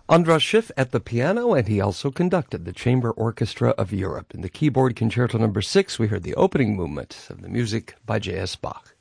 Andras Schiff at the piano, and he also conducted the Chamber Orchestra of Europe. In the keyboard concerto number 6, we heard the opening movement of the music by J.S. Bach.